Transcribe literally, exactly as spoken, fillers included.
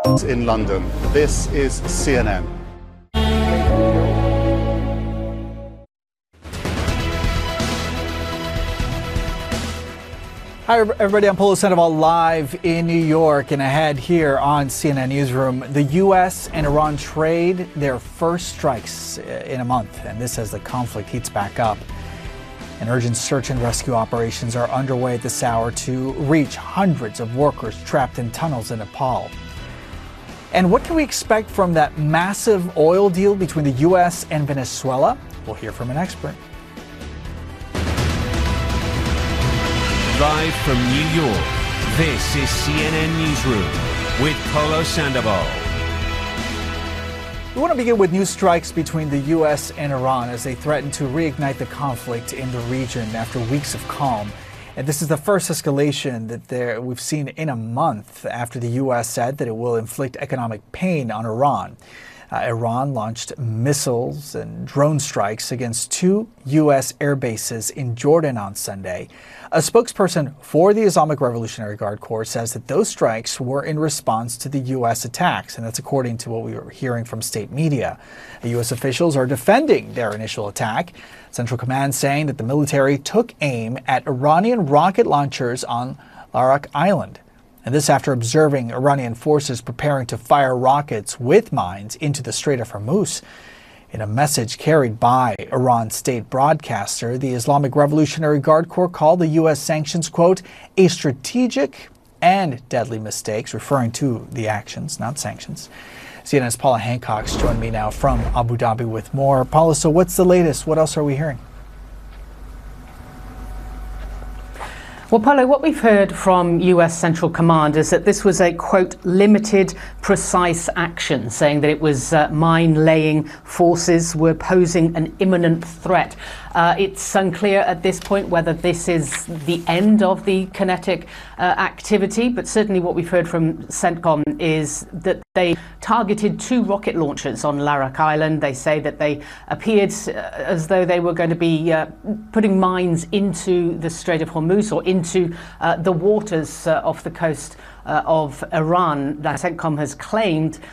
In London, this is C N N. Hi everybody, I'm Paulo Sandoval live in New York, and ahead here on C N N Newsroom, the U S and Iran trade their first strikes in a month, and this as the conflict heats back up. And urgent search and rescue operations are underway at this hour to reach hundreds of workers trapped in tunnels in Nepal. And what can we expect from that massive oil deal between the U S and Venezuela? We'll hear from an expert. Live from New York, this is C N N Newsroom with Paulo Sandoval. We want to begin with new strikes between the U S and Iran as they threaten to reignite the conflict in the region after weeks of calm. And this is the first escalation that there we've seen in a month after the U S said that it will inflict economic pain on Iran. Uh, Iran launched missiles and drone strikes against two U S air bases in Jordan on Sunday. A spokesperson for the Islamic Revolutionary Guard Corps says that those strikes were in response to the U S attacks, and that's according to what we were hearing from state media. The U S officials are defending their initial attack. Central Command saying that the military took aim at Iranian rocket launchers on Larak Island. And this after observing Iranian forces preparing to fire rockets with mines into the Strait of Hormuz. In a message carried by Iran's state broadcaster, the Islamic Revolutionary Guard Corps called the U S sanctions, quote, a strategic and deadly mistakes, referring to the actions, not sanctions. C N N's Paula Hancock's joined me now from Abu Dhabi with more. Paula, so what's the latest? What else are we hearing? Well, Paulo, what we've heard from U S Central Command is that this was a, quote, limited, precise action, saying that it was uh, mine-laying forces were posing an imminent threat. Uh, it's unclear at this point whether this is the end of the kinetic uh, activity, but certainly what we've heard from CENTCOM is that they targeted two rocket launchers on Larak Island. They say that they appeared uh, as though they were going to be uh, putting mines into the Strait of Hormuz or into uh, the waters uh, off the coast uh, of Iran. That CENTCOM has claimed